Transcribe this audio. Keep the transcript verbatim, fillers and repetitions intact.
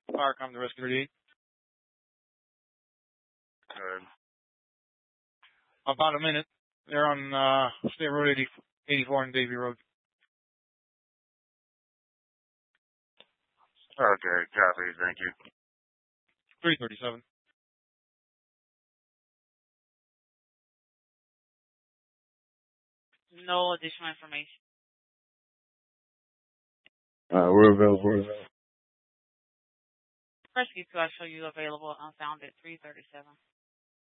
Firecom to Rescue thirty-eight. Good. About a minute. They're on uh, State Road eighty, eighty-four and Davie Road. Okay, copy. Thank you. three thirty-seven. No additional information. Uh, we're available. Rescue two, I show you available unfound at three thirty-seven.